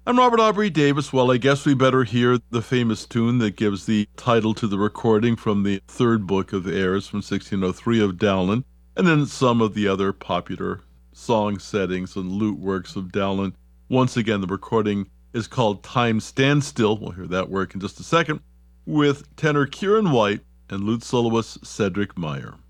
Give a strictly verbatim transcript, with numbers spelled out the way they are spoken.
I'm Robert Aubrey Davis. Well, I guess we better hear the famous tune that gives the title to the recording from the third book of Airs from sixteen oh three of Dowland, and then some of the other popular song settings and lute works of Dowland. Once again, the recording is called Time Stands Still. We'll hear that work in just a second, with tenor Kieran White and lute soloist Cedric Meyer.